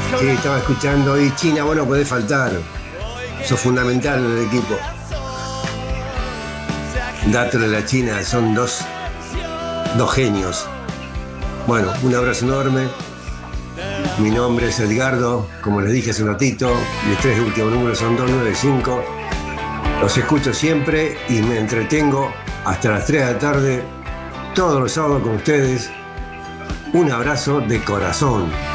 Sí, estaba escuchando y China, vos no podés faltar. Sos fundamental en el equipo. Dato de la China, son dos genios. Bueno, un abrazo enorme. Mi nombre es Edgardo, como les dije hace un ratito. Mis 3 últimos números son 295. Los escucho siempre y me entretengo hasta las 3 de la tarde, todos los sábados con ustedes. Un abrazo de corazón.